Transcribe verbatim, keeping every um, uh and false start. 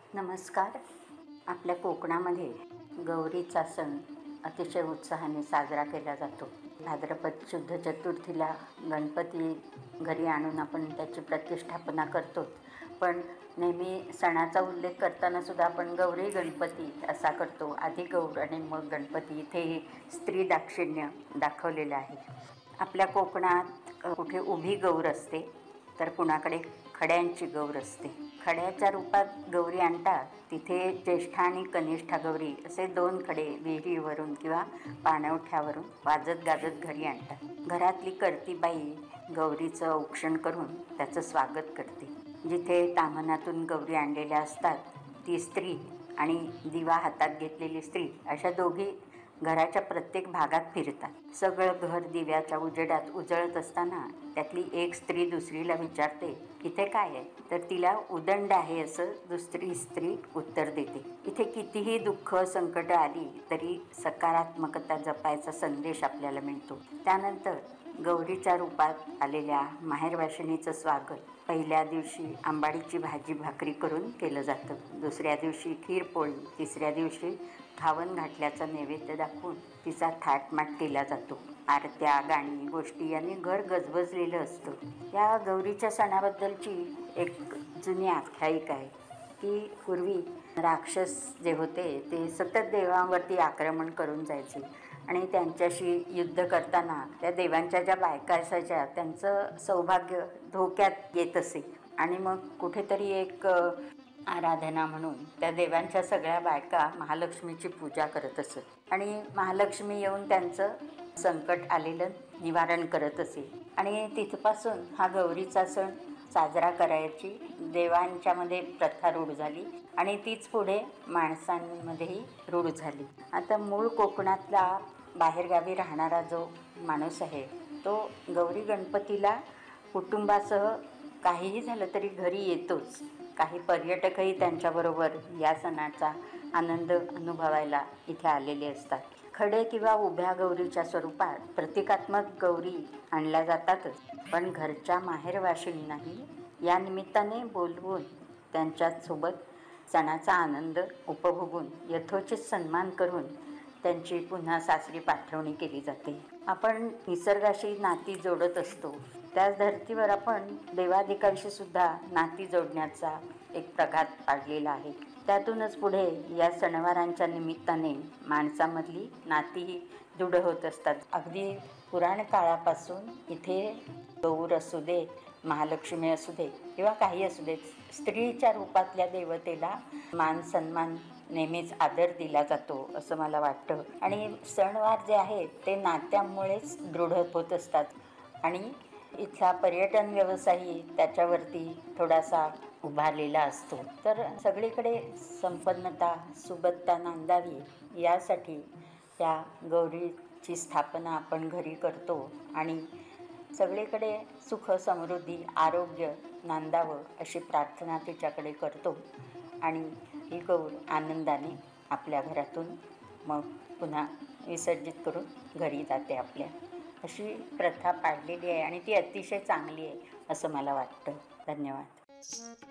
नमस्कार. आपल्या कोकणामध्ये गौरीचा सण अतिशय उत्साहाने साजरा केला जातो. भाद्रपद शुद्ध चतुर्थीला गणपती घरी आणून आपण त्याची प्रतिष्ठापना करतो. पण नेहमी सणाचा उल्लेख करताना सुद्धा आपण गौरी गणपती असा करतो. आधी गौर आणि मग गणपती. इथे स्त्री दाक्षिण्य दाखवलेलं आहे. आपल्या कोकणात कुठे उभी गौर असते तर कुणाकडे खड्यांची गौर असते. खड्याच्या रूपात गौरी आणतात. तिथे ज्येष्ठा आणि कनिष्ठा गौरी असे दोन खडे विहिरीवरून किंवा पाणवठ्यावरून वाजत गाजत घरी आणतात. घरातली करती बाई गौरीचं औक्षण करून त्याचं स्वागत करते. जिथे ताम्हनातून गौरी आणलेल्या असतात ती स्त्री आणि दिवा हातात घेतलेली स्त्री अशा दोघी घराच्या प्रत्येक भागात फिरतात. सगळं घर दिव्याच्या उजेडात उजळत असताना त्यातली एक स्त्री दुसरीला विचारते, इथे काय आहे? तर तिला उदंड आहे असं दुसरी स्त्री उत्तर देते. इथे कितीही दुःख संकट आली तरी सकारात्मकता जपायचा संदेश आपल्याला मिळतो. त्यानंतर गौरीच्या रूपात आलेल्या माहेरवाशिणीचं स्वागत पहिल्या दिवशी आंबाडीची भाजी भाकरी करून केलं जातं. दुसऱ्या दिवशी खीरपोळी, तिसऱ्या दिवशी घावन घातल्याचा नैवेद्य दाखवून तिचा थाटमाट केला जातो. आरत्या, गाणी, गोष्टी यांनी घर गजबजलेलं असतं. या गौरीच्या सणाबद्दलची एक जुनी आख्यायिका आहे की पूर्वी राक्षस जे होते ते सतत देवांवरती आक्रमण करून जायचे आणि त्यांच्याशी युद्ध करताना त्या देवांच्या ज्या बायका असायच्या त्यांचं सौभाग्य धोक्यात येत असे. आणि मग कुठेतरी एक आराधना म्हणून त्या देवांच्या सगळ्या बायका महालक्ष्मीची पूजा करत असत आणि महालक्ष्मी येऊन त्यांचं संकट आलेलं निवारण करत असे. आणि तिथपासून हा गौरीचा सण साजरा करायची देवांच्यामध्ये प्रथा रूढ झाली आणि तीच पुढे माणसांमध्येही रूढ झाली. आता मूळ कोकणातला बाहेरगावी राहणारा जो माणूस आहे तो गौरी गणपतीला कुटुंबासह काहीही झालं तरी घरी येतोच. काही पर्यटकही त्यांच्याबरोबर या सणाचा आनंद अनुभवायला इथे आलेले असतात. खडे किंवा उभ्या गौरीच्या स्वरूपात प्रतिकात्मक गौरी आणल्या जातातच, पण घरच्या माहेरवाशिणींनाही या निमित्ताने बोलवून त्यांच्यासोबत सणाचा आनंद उपभोगून यथोचित सन्मान करून त्यांची पुन्हा सासरी पाठवणी केली जाते. आपण निसर्गाशी नाती जोडत असतो. त्याच धर्तीवर आपण देवादिकांशी सुद्धा नाती जोडण्याचा एक प्रघात पाडलेला आहे. त्यातूनच पुढे या सणवारांच्या निमित्ताने माणसामधली नातीही दृढ होत असतात. अगदी पुराण काळापासून इथे गौर असू दे, महालक्ष्मी असू दे किंवा काही असू दे, स्त्रीच्या रूपातल्या देवतेला मान सन्मान नेहमीच आदर दिला जातो असं मला वाटतं. आणि सणवार जे आहेत ते नात्यामुळेच दृढ होत असतात आणि इथला पर्यटन व्यवसायही त्याच्यावरती थोडासा उभारलेला असतो. तर सगळीकडे संपन्नता सुबत्ता नांदावी यासाठी या गौरीची स्थापना आपण घरी करतो आणि सगळीकडे सुख समृद्धी आरोग्य नांदावं अशी प्रार्थना तिच्याकडे करतो आणि ही गौर आनंदाने आपल्या घरातून मग पुन्हा विसर्जित करून घरी जाते आपल्या. अशी प्रथा पाडलेली आहे आणि ती अतिशय चांगली आहे असं मला वाटतं. धन्यवाद.